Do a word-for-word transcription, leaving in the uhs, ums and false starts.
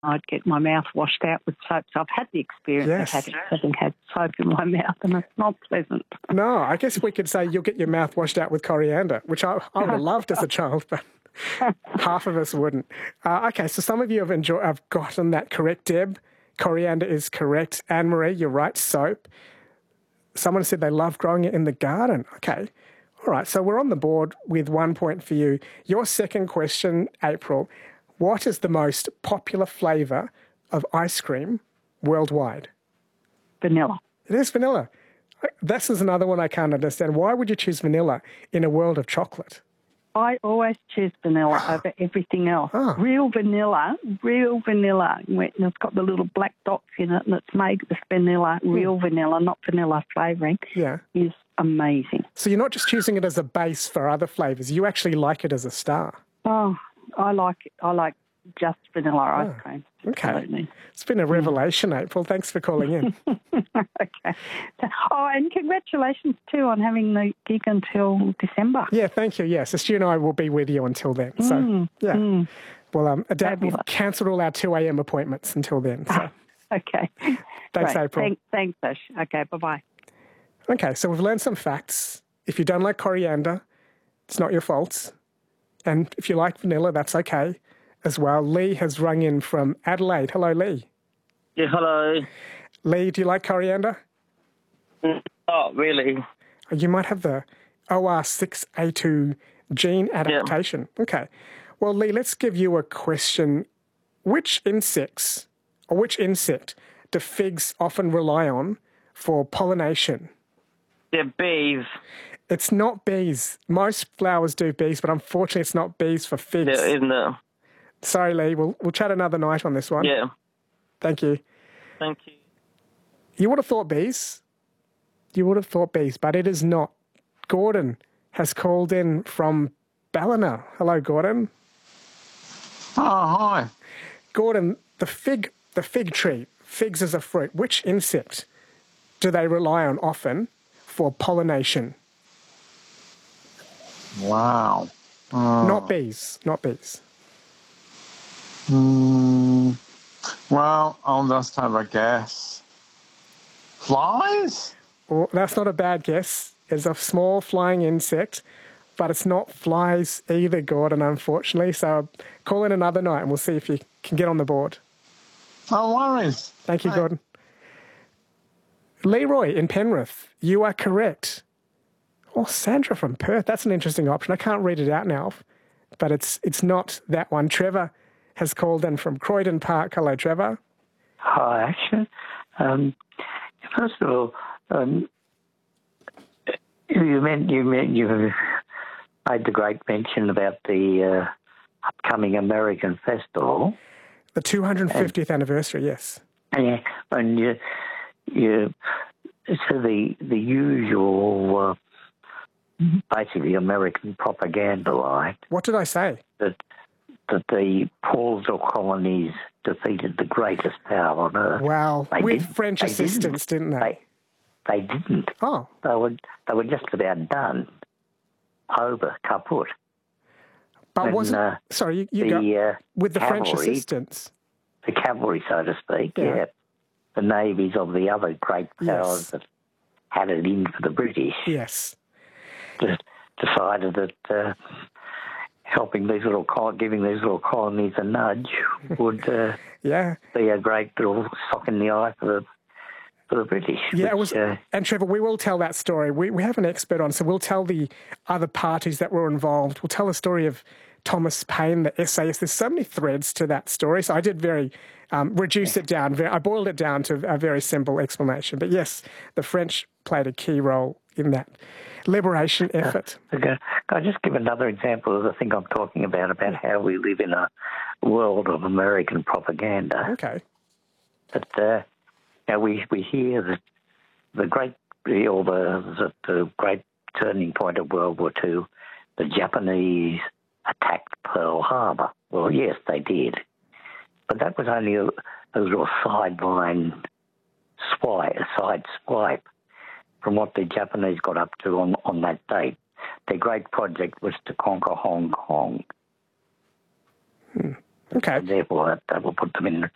I'd get my mouth washed out with soap. So I've had the experience Yes. of having, having had soap in my mouth, and it's not pleasant. No, I guess we could say you'll get your mouth washed out with coriander, which I, I would have loved as a child, but half of us wouldn't. Uh, okay, so some of you have, enjoy- have gotten that correct, Deb. Coriander is correct. Anne-Marie, you're right, soap. Someone said they love growing it in the garden. Okay. All right, so we're on the board with one point for you. Your second question, April, what is the most popular flavour of ice cream worldwide? Vanilla. It is vanilla. This is another one I can't understand. Why would you choose vanilla in a world of chocolate? I always choose vanilla over everything else. Oh. Real vanilla, real vanilla. And it's got the little black dots in it, and it's made with vanilla, real mm. vanilla, not vanilla flavouring. Yeah. Is amazing. So you're not just choosing it as a base for other flavours. You actually like it as a star. Oh, I like it. I like just vanilla Oh, ice cream. Okay. Absolutely. It's been a revelation, mm. April. Thanks for calling in. Okay. Oh, and congratulations, too, on having the gig until December. Yeah, thank you. Yes, Stu and I will be with you until then. So, mm, yeah. Mm. Well, um, Adapt, we've cancelled all our two a.m. appointments until then. So. Okay. Thanks, Great. April. Thanks, thanks, Ash. Okay, bye-bye. Okay, so we've learned some facts. If you don't like coriander, it's not your fault. And if you like vanilla, that's okay as well. Lee has rung in from Adelaide. Hello, Lee. Yeah, hello. Lee, do you like coriander? Not really. You might have the O R six A two gene adaptation. Yeah. Okay. Well, Lee, let's give you a question. Which insects, or which insect do figs often rely on for pollination? They're bees. It's not bees. Most flowers do bees, but unfortunately it's not bees for figs. Yeah, isn't it? Sorry, Lee. We'll, we'll chat another night on this one. Yeah. Thank you. Thank you. You would have thought bees. You would have thought bees, but it is not. Gordon has called in from Ballina. Hello, Gordon. Oh, hi. Gordon, the fig, the fig tree, figs as a fruit, which insect do they rely on often for pollination? Wow. Uh, Not bees, not bees. Mm, well, I'll just have a guess. Flies? Well, that's not a bad guess. It's a small flying insect, but it's not flies either, Gordon, unfortunately. So call in another night and we'll see if you can get on the board. No worries. Thank you, Hey. Gordon. Leroy in Penrith, you are correct. Oh, Sandra from Perth, that's an interesting option. I can't read it out now, but it's it's not that one. Trevor has called in from Croydon Park. Hello, Trevor. Hi, Action. Um, first of all, um, you meant you meant you made the great mention about the uh, upcoming American festival. The two hundred fiftieth and, anniversary, yes. Yeah, and you you so the the usual. Uh, basically American propaganda line. What did I say? That that the Paulsville colonies defeated the greatest power on earth. Wow, they with didn't. French they assistance, didn't, didn't they? they? They didn't. Oh. They were, they were just about done. Over, kaput. But when, wasn't... Uh, sorry, you, you the, go... Uh, with the cavalry, French assistance. The cavalry, so to speak, yeah. yeah. The navies of the other great powers yes. that had it in for the British. Yes. Just decided that uh, helping these little, giving these little colonies a nudge would uh, yeah. be a great little sock in the eye for the for the British. Yeah, which, it was. Uh, and Trevor, we will tell that story. We we have an expert on, so we'll tell the other parties that were involved. We'll tell the story of Thomas Paine, the essayist. There's so many threads to that story. So I did very um, reduce it down. Very, I boiled it down to a very simple explanation. But yes, the French played a key role in that liberation effort. Uh, okay. Can I just give another example of the thing I'm talking about, about how we live in a world of American propaganda? Okay. That uh, now we we hear that the great or the, the the great turning point of World War Two, the Japanese attacked Pearl Harbor. Well, yes, they did, but that was only a, a little sideline swipe, a side swipe from what the Japanese got up to on, on that date. Their great project was to conquer Hong Kong. Hmm. Okay. And therefore, that, that will put them in